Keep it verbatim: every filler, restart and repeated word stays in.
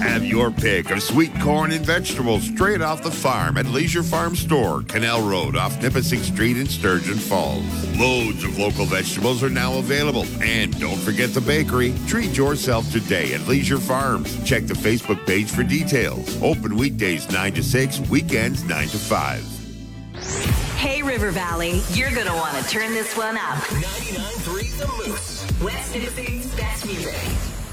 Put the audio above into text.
Have your pick of sweet corn and vegetables straight off the farm at Leisure Farm Store, Canal Road off Nipissing Street in Sturgeon Falls. Loads of local vegetables are now available. And don't forget the bakery. Treat yourself today at Leisure Farms. Check the Facebook page for details. Open weekdays nine to six, weekends nine to five. Hey, River Valley, you're going to want to turn this one up. ninety-nine point three The Moose. West Nipissing's best music.